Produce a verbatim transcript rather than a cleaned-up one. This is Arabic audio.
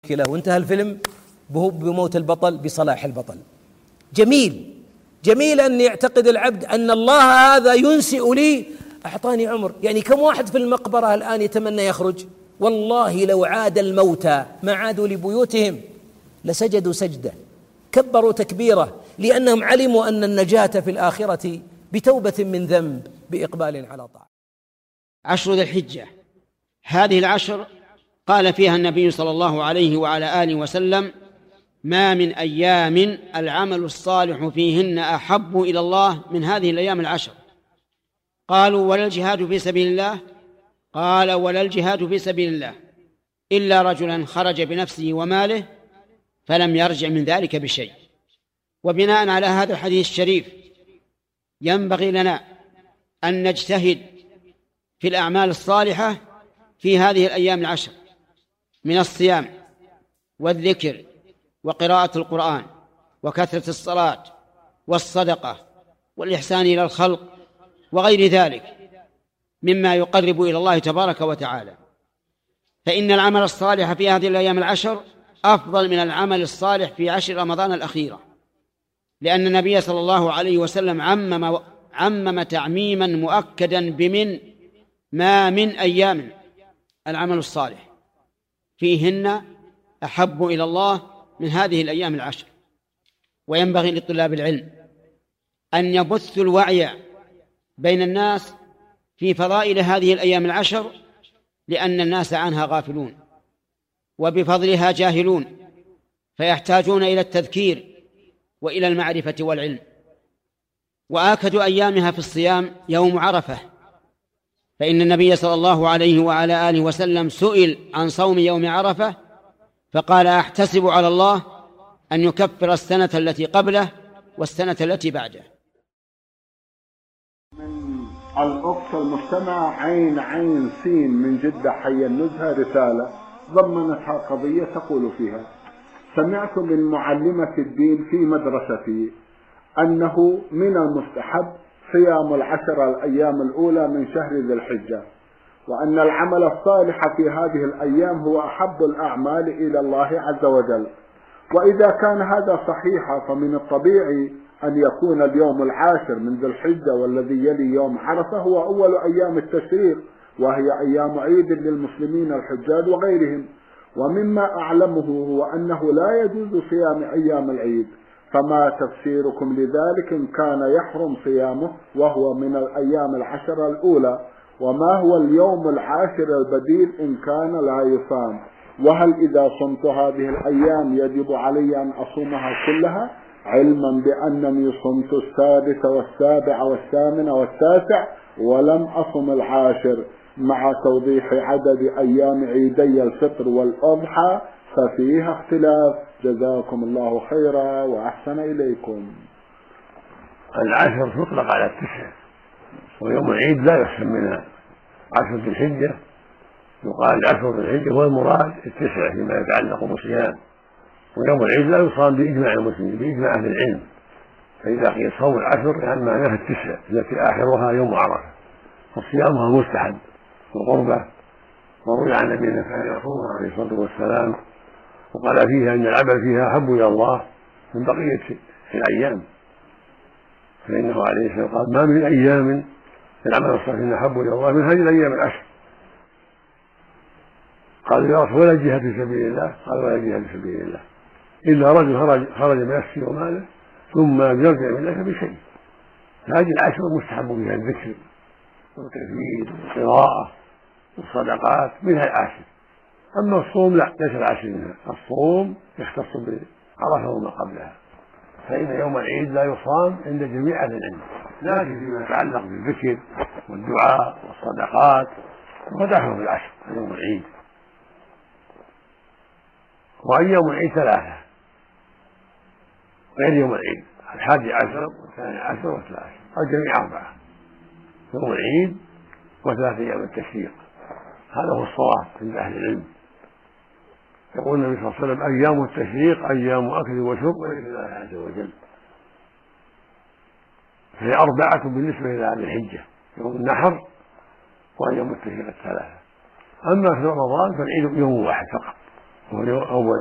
كلا وانتهى الفيلم بموت البطل بصلاح البطل. جميل جميل أن يعتقد العبد أن الله هذا ينسئ لي أعطاني عمر. يعني كم واحد في المقبرة الآن يتمنى يخرج؟ والله لو عاد الموتى ما عادوا لبيوتهم لسجدوا سجدة، كبروا تكبيرة، لأنهم علموا أن النجاة في الآخرة بتوبة من ذنب بإقبال على طاعة. عشر ذي الحجة، هذه العشر قال فيها النبي صلى الله عليه وعلى آله وسلم: ما من أيام العمل الصالح فيهن أحب إلى الله من هذه الأيام العشر. قالوا: ولا الجهاد في سبيل الله؟ قال: ولا الجهاد في سبيل الله إلا رجلا خرج بنفسه وماله فلم يرجع من ذلك بشيء. وبناء على هذا الحديث الشريف ينبغي لنا أن نجتهد في الأعمال الصالحة في هذه الأيام العشر من الصيام والذكر وقراءة القرآن وكثرة الصلاة والصدقة والإحسان إلى الخلق وغير ذلك مما يقرب إلى الله تبارك وتعالى. فإن العمل الصالح في هذه الأيام العشر أفضل من العمل الصالح في عشر رمضان الأخيرة، لأن النبي صلى الله عليه وسلم عمم, عمم تعميما مؤكدا بمن ما من أيام العمل الصالح فيهن أحب إلى الله من هذه الأيام العشر. وينبغي لطلاب العلم أن يبثوا الوعي بين الناس في فضائل هذه الأيام العشر، لأن الناس عنها غافلون وبفضلها جاهلون، فيحتاجون إلى التذكير وإلى المعرفة والعلم. وآكد أيامها في الصيام يوم عرفة، فإن النبي صلى الله عليه وعلى آله وسلم سئل عن صوم يوم عرفة فقال: أحتسب على الله أن يكفر السنة التي قبله والسنة التي بعده. من الأخت المستمع عين عين سين من جدة حي النزهة رسالة ضمنتها قضية تقول فيها: سمعت من معلمة الدين في مدرستي أنه من المستحب صيام العشر الأيام الأولى من شهر ذي الحجة، وأن العمل الصالح في هذه الأيام هو أحب الأعمال إلى الله عز وجل. وإذا كان هذا صحيحا فمن الطبيعي أن يكون اليوم العاشر من ذي الحجة والذي يلي يوم عرفة هو أول أيام التشريق، وهي أيام عيد للمسلمين الحجاج وغيرهم. ومما أعلمه هو أنه لا يجوز صيام أيام العيد، فما تفسيركم لذلك إن كان يحرم صيامه وهو من الأيام العشر الأولى؟ وما هو اليوم العاشر البديل إن كان لا يصام؟ وهل إذا صمت هذه الأيام يجب علي أن أصومها كلها، علما بأنني صمت السادس والسابع والثامن والتاسع ولم أصم العاشر، مع توضيح عدد أيام عيدي الفطر والأضحى ففيها اختلاف؟ جزاكم الله خيرا وأحسن إليكم. العشر تطلق على التسع، ويوم العيد لا يحسن منها عشر ذي الحجة، يقال عشر ذي الحجة هو المراد التسع فيما يتعلق بالصيام، ويوم العيد لا يصام بإجماع المسلمين بإجماع أهل العلم. فإذا قيل صوم العشر يعني معناها التسع التي آخرها يوم عرفة، فصيامها مستحب وقربة. وروي عن نبينا كان يصومها عليه الصلاة والسلام وقال فيها إن العمل فيها أحب إلى الله من بقية الأيام، فإنه عليه الصلاة والسلام قال: ما من أيام العمل الصالح أحب إلى الله من هذه الأيام العشر. قالوا: يا رسول ولا الجهاد في سبيل الله؟ قال: ولا الجهاد في سبيل الله إلا رجل خرج, خرج بنفسه وماله ثم لم يرجع من ذلك بشيء. هذه العشر مستحب فيها الذكر والتكبير والقراءة والصدقات منها العشر. أما الصوم لا، ليس العشر منها. الصوم يختص بعرفة وما قبلها، فإن يوم العيد لا يصام عند جميع أهل العلم، لكن فيما يتعلق بالذكر والدعاء والصدقات ودعهم في العشر يوم العيد. وأيام العيد ثلاثة غير يوم العيد: الحادي عشر والثاني عشر والثالث عشر، الجميع أربعة: يوم العيد وثلاث أيام التشريق. هذا هو الصواب عند أهل العلم. يقول النبي صلى الله عليه وسلم: أيام التشريق أيام أكل وشرب وذكر الله عز وجل. فهي أربعة بالنسبة إلى ذي الحجة: يوم النحر وأيام التشريق الثلاثة. أما في رمضان فالعيد يوم واحد فقط وهو أول